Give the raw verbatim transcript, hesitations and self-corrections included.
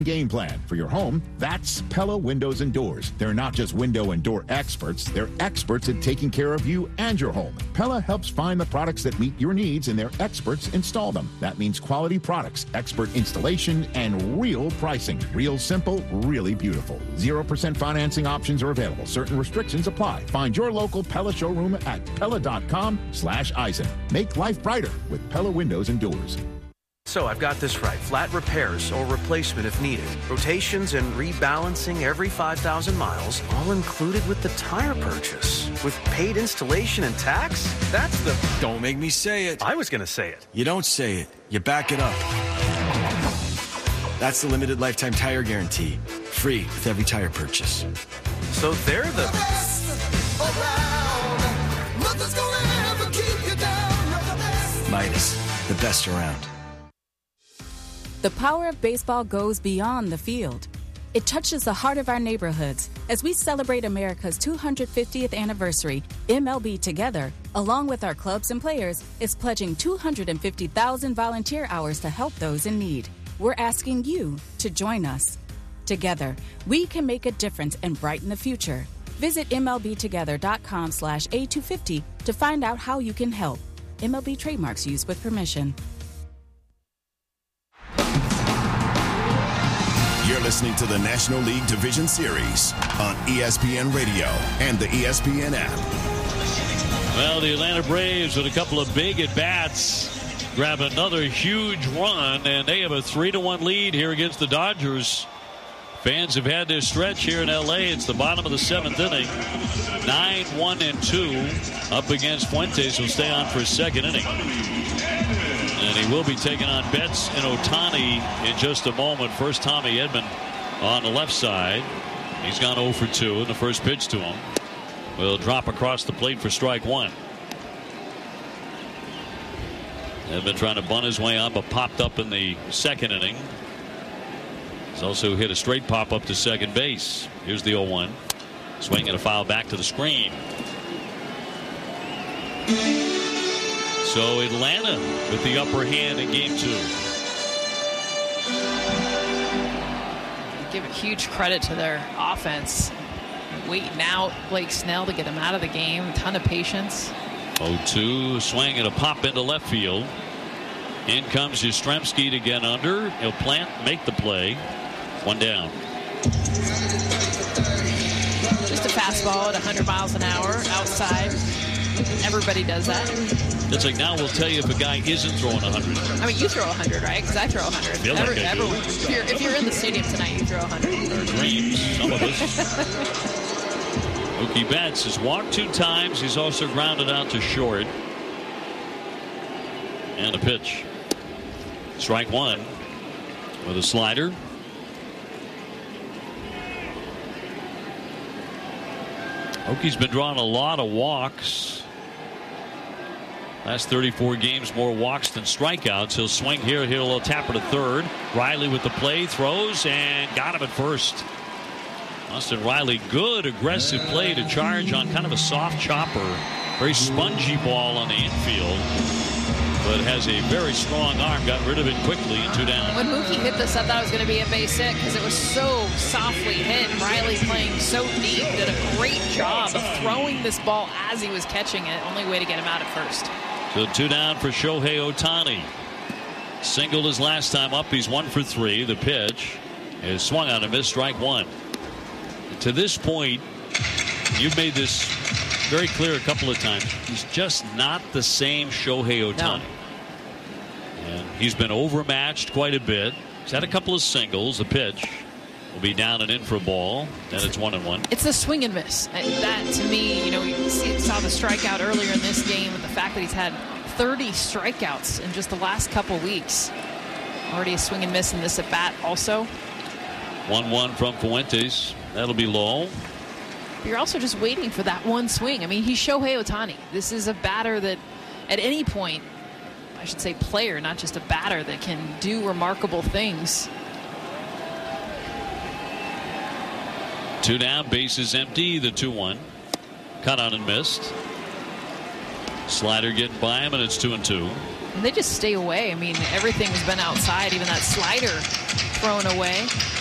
game plan for your home. That's Pella Windows and Doors. They're not just window and door experts. They're experts at taking care of you and your home. Pella helps find the products that meet your needs, and their experts install them. That means quality products, expert installation, and real pricing. Real simple, really beautiful. zero percent financing options are available. Certain restrictions apply. Find your local Pella showroom at Pella.com slash Eisen. Make life brighter with Pella Windows and Doors. So I've got this right. Flat repairs or replacement if needed. Rotations and rebalancing every five thousand miles, all included with the tire purchase. With paid installation and tax? That's the... Don't make me say it. I was going to say it. You don't say it. You back it up. That's the limited lifetime tire guarantee. Free with every tire purchase. So they're the... the best around. Nothing's gonna ever keep you down. The best. Midas, the best around. The power of baseball goes beyond the field. It touches the heart of our neighborhoods. As we celebrate America's two hundred fiftieth anniversary, M L B Together, along with our clubs and players, is pledging two hundred fifty thousand volunteer hours to help those in need. We're asking you to join us. Together, we can make a difference and brighten the future. Visit MLBtogether.com slash A250 to find out how you can help. M L B trademarks used with permission. You're listening to the National League Division Series on E S P N Radio and the E S P N app. Well, the Atlanta Braves with a couple of big at-bats grab another huge run, and they have a three to one lead here against the Dodgers. Fans have had their stretch here in L A. It's the bottom of the seventh inning. nine one and two up against Fuentes, who'll stay on for a second inning. And he will be taking on Betts and Ohtani in just a moment. First, Tommy Edman on the left side. He's gone oh for two, and the first pitch to him will drop across the plate for strike one. Edman trying to bunt his way on, but popped up in the second inning. He's also hit a straight pop up to second base. Here's the oh one. Swing and a foul back to the screen. So Atlanta with the upper hand in game two. Give a huge credit to their offense. Waiting out Blake Snell to get him out of the game. A ton of patience. oh two, swing and a pop into left field. In comes Yastrzemski to get under. He'll plant, make the play. One down. Just a fastball at one hundred miles an hour outside. Everybody does that. It's like now we'll tell you if a guy isn't throwing one hundred. I mean, you throw one hundred, right? Because I throw one hundred. Feel Every, like I everyone, do. if, you're, if you're in the stadium tonight, you throw one hundred. Our dreams, some of us. Mookie Betts has walked two times. He's also grounded out to short. And a pitch. Strike one with a slider. Oakie's been drawing a lot of walks. Last thirty-four games, more walks than strikeouts. He'll swing here. Hit a little tapper to third. Riley with the play. Throws and got him at first. Austin Riley, good aggressive play to charge on kind of a soft chopper. Very spongy ball on the infield. But has a very strong arm. Got rid of it quickly and two down. When Mookie hit this, I thought it was going to be a base hit because it was so softly hit. Riley playing so deep did a great job of throwing this ball as he was catching it. Only way to get him out at first. So two down for Shohei Ohtani. Singled his last time up. He's one for three. The pitch is swung on and missed, strike one. To this point, you've made this very clear a couple of times. He's just not the same Shohei Ohtani. No. And he's been overmatched quite a bit. He's had a couple of singles. The pitch will be down and in for a ball. Then it's one and one. It's a swing and miss. That, to me, you know, we saw the strikeout earlier in this game, and the fact that he's had thirty strikeouts in just the last couple weeks. Already a swing and miss in this at bat also. one one from Fuentes. That'll be low. You're also just waiting for that one swing. I mean, he's Shohei Ohtani. This is a batter that at any point, I should say player, not just a batter, that can do remarkable things. Two down, bases empty, the two one. Cut on and missed. Slider getting by him, and it's two and two. And they just stay away. I mean, everything's been outside, even that slider thrown away.